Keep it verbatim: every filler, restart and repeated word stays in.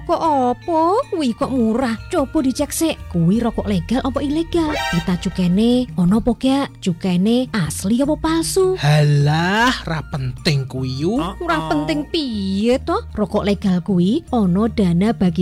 Rokok opo? Kuwi kok murah. Coba dicek sik, kuwi rokok legal apa ilegal? Kita cukene ono apa gak? Cukene asli apa palsu? Halah, ra penting kuwi yu. Ora penting piye toh? Rokok legal kuwi ono dana bagi